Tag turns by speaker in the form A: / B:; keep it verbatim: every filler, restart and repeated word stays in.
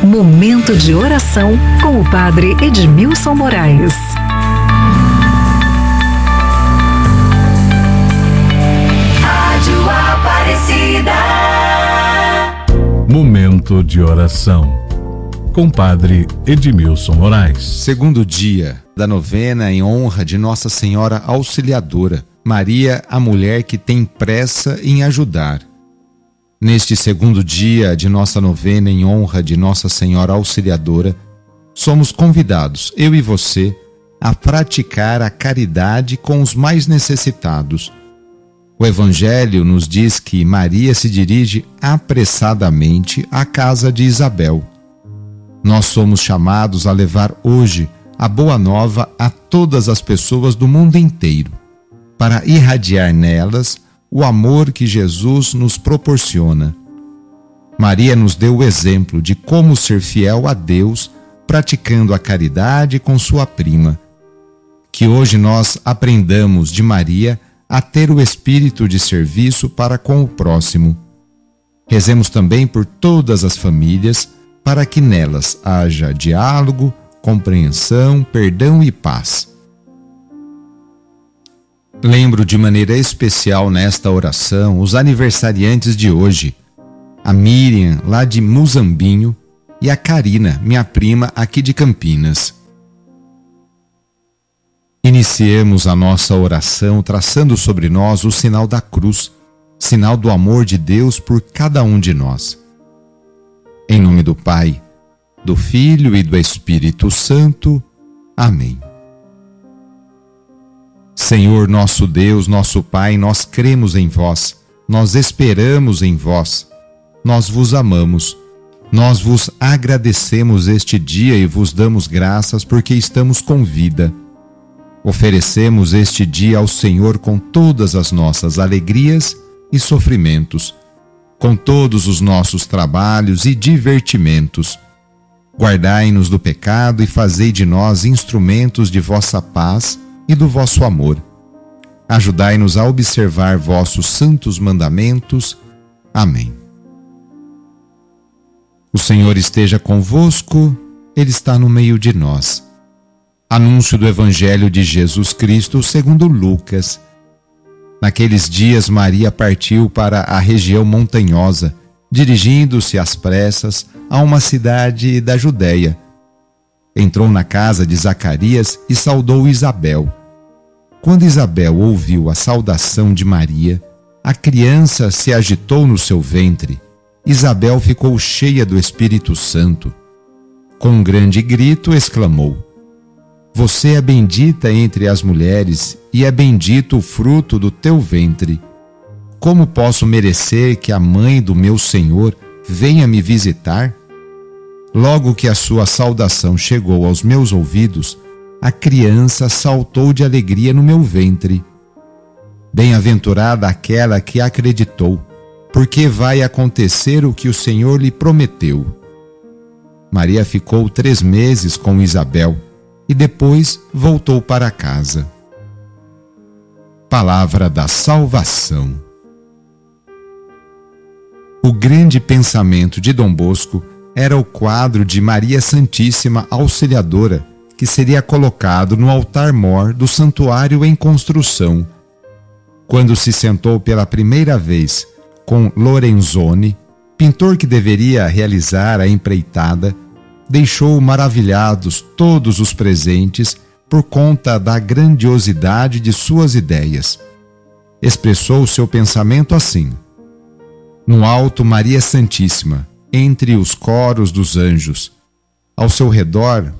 A: Momento de oração com o Padre Edmilson Moraes.
B: Rádio Aparecida.
C: Momento de oração com Padre Edmilson Moraes.
D: Segundo dia da novena em honra de Nossa Senhora Auxiliadora, Maria, a mulher que tem pressa em ajudar. Neste segundo dia de nossa novena em honra de Nossa Senhora Auxiliadora, somos convidados, eu e você, a praticar a caridade com os mais necessitados. O Evangelho nos diz que Maria se dirige apressadamente à casa de Isabel. Nós somos chamados a levar hoje a boa nova a todas as pessoas do mundo inteiro, para irradiar nelas o amor que Jesus nos proporciona. Maria nos deu o exemplo de como ser fiel a Deus, praticando a caridade com sua prima. Que hoje nós aprendamos de Maria a ter o espírito de serviço para com o próximo. Rezemos também por todas as famílias, para que nelas haja diálogo, compreensão, perdão e paz. Lembro de maneira especial nesta oração os aniversariantes de hoje, a Miriam, lá de Muzambinho, e a Karina, minha prima, aqui de Campinas. Iniciemos a nossa oração traçando sobre nós o sinal da cruz, sinal do amor de Deus por cada um de nós. Em nome do Pai, do Filho e do Espírito Santo. Amém. Senhor nosso Deus, nosso Pai, nós cremos em vós, nós esperamos em vós, nós vos amamos, nós vos agradecemos este dia e vos damos graças porque estamos com vida. Oferecemos este dia ao Senhor com todas as nossas alegrias e sofrimentos, com todos os nossos trabalhos e divertimentos. Guardai-nos do pecado e fazei de nós instrumentos de vossa paz e do vosso amor. Ajudai-nos a observar vossos santos mandamentos. Amém. O Senhor esteja convosco, Ele está no meio de nós. Anúncio do Evangelho de Jesus Cristo segundo Lucas. Naqueles dias Maria partiu para a região montanhosa, dirigindo-se às pressas a uma cidade da Judéia. Entrou na casa de Zacarias e saudou Isabel. Quando Isabel ouviu a saudação de Maria, a criança se agitou no seu ventre. Isabel ficou cheia do Espírito Santo. Com um grande grito exclamou: Você é bendita entre as mulheres e é bendito o fruto do teu ventre. Como posso merecer que a mãe do meu Senhor venha me visitar? Logo que a sua saudação chegou aos meus ouvidos, a criança saltou de alegria no meu ventre. Bem-aventurada aquela que acreditou, porque vai acontecer o que o Senhor lhe prometeu. Maria ficou três meses com Isabel e depois voltou para casa. Palavra da salvação. O grande pensamento de Dom Bosco era o quadro de Maria Santíssima Auxiliadora, que seria colocado no altar-mor do santuário em construção. Quando se sentou pela primeira vez com Lorenzoni, pintor que deveria realizar a empreitada, deixou maravilhados todos os presentes por conta da grandiosidade de suas ideias. Expressou seu pensamento assim: no alto Maria Santíssima, entre os coros dos anjos. Ao seu redor,